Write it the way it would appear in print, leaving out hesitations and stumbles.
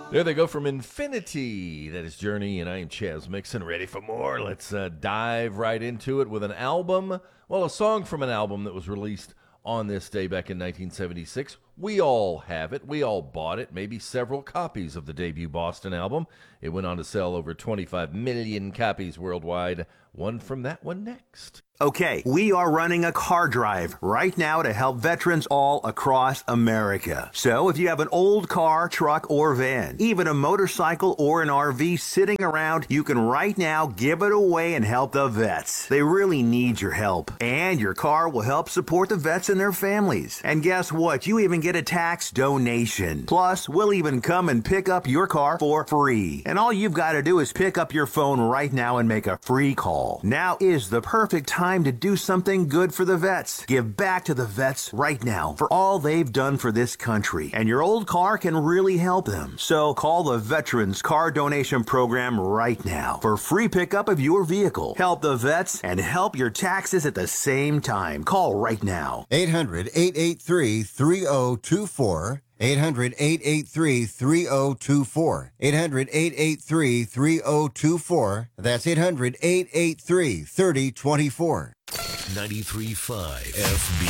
There they go from Infinity. That is Journey, and I am Chaz Mixon. Ready for more? Let's dive right into it with an album. Well, a song from an album that was released on this day back in 1976. We all have it. We all bought it. Maybe several copies of the debut Boston album. It went on to sell over 25 million copies worldwide. One from that one next. Okay, we are running a car drive right now to help veterans all across America. So if you have an old car, truck, or van, even a motorcycle or an RV sitting around, you can right now give it away and help the vets. They really need your help. And your car will help support the vets and their families. And guess what? You even get a tax donation. Plus, we'll even come and pick up your car for free. And all you've got to do is pick up your phone right now and make a free call. Now is the perfect time to do something good for the vets. Give back to the vets right now for all they've done for this country. And your old car can really help them. So call the Veterans Car Donation Program right now for free pickup of your vehicle. Help the vets and help your taxes at the same time. Call right now. 800-883-3024. 800-883-3024. 800-883-3024. That's 800-883-3024. 93.5 FB.